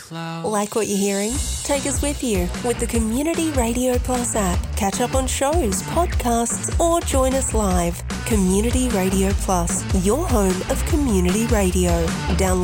Like what you're hearing? Take us with you with the Community Radio Plus app. Catch up on shows, podcasts, or join us live. Community Radio Plus, your home of community radio. Download